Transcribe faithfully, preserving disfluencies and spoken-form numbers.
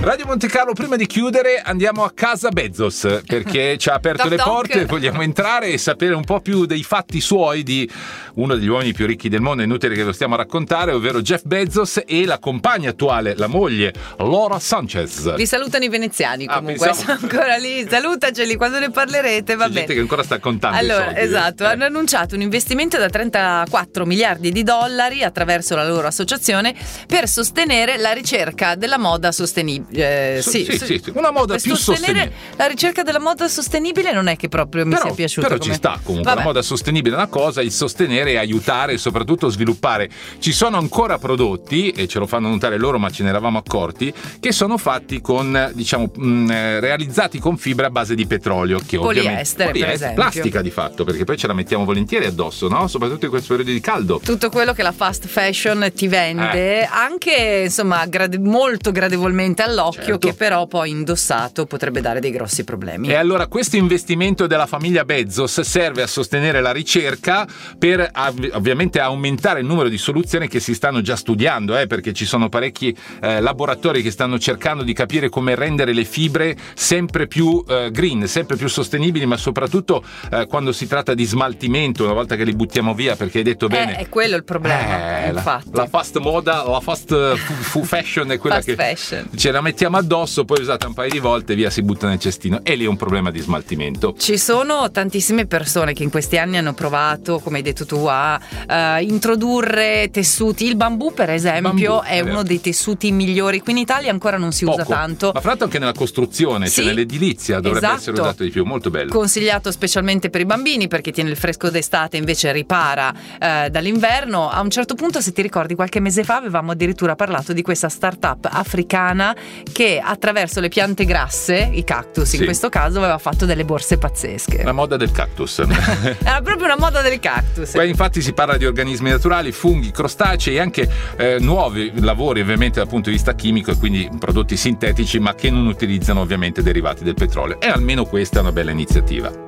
Radio Monte Carlo, prima di chiudere andiamo a casa Bezos, perché ci ha aperto Toc le toc. porte. Vogliamo entrare e sapere un po' più dei fatti suoi, di uno degli uomini più ricchi del mondo, è inutile che lo stiamo a raccontare, ovvero Jeff Bezos e la compagna attuale, la moglie Laura Sanchez. Vi salutano i veneziani comunque, Ah, pensavo... sono ancora lì, salutaceli quando ne parlerete, va C'è bene. gente che ancora sta contando Allora, i soldi. esatto, eh. hanno annunciato un investimento da trentaquattro miliardi di dollari attraverso la loro associazione per sostenere la ricerca della moda sostenibile. Eh, So- sì, sì, so- sì, sì, una moda per più sostenere sostenibile. la ricerca della moda sostenibile non è che proprio mi Però, sia piaciuta. però come... ci sta comunque. Vabbè. La moda sostenibile è una cosa, il sostenere e aiutare e soprattutto sviluppare. Ci sono ancora prodotti, e ce lo fanno notare loro, ma ce ne eravamo accorti, che sono fatti con, diciamo, mh, eh, realizzati con fibra a base di petrolio, che Poliestere, ovviamente per esempio. plastica di fatto, perché poi ce la mettiamo volentieri addosso, no? Soprattutto in questo periodo di caldo. Tutto quello che la fast fashion ti vende, anche insomma grade- molto gradevolmente all'occhio, Certo. che però poi indossato potrebbe dare dei grossi problemi. E allora questo investimento della famiglia Bezos serve a sostenere la ricerca per av- ovviamente aumentare il numero di soluzioni che si stanno già studiando, eh, perché ci sono parecchi eh, laboratori che stanno cercando di capire come rendere le fibre sempre più eh, green, sempre più sostenibili, ma soprattutto eh, quando si tratta di smaltimento, una volta che li buttiamo via, perché hai detto bene. Eh, è quello il problema, Eh, la, infatti. la fast moda, la fast eh, fu, fu fashion è quella Fast che fashion. ce la mettiamo addosso, poi usata un paio di volte, via, si butta nel cestino, e lì è un problema di smaltimento. Ci sono tantissime persone che in questi anni hanno provato, come hai detto tu, a eh, introdurre tessuti. Il bambù, per esempio, Bambù, è è uno vero. dei tessuti migliori. Qui in Italia ancora non si usa Poco. tanto. Ma fra l'altro anche nella costruzione, Sì, cioè nell'edilizia dovrebbe esatto. essere usato di più, molto bello. Consigliato specialmente per i bambini perché tiene il fresco d'estate, invece ripara eh, dall'inverno. A un certo punto, se ti ricordi, qualche mese fa avevamo addirittura parlato di questa startup africana che attraverso le piante grasse, i cactus in Sì. questo caso, aveva fatto delle borse pazzesche. La moda del cactus. Era proprio una moda del cactus. Qua infatti si parla di organismi naturali, funghi, crostacei e anche eh, nuovi lavori ovviamente dal punto di vista chimico, e quindi prodotti sintetici ma che non utilizzano ovviamente derivati del petrolio, e almeno questa è una bella iniziativa.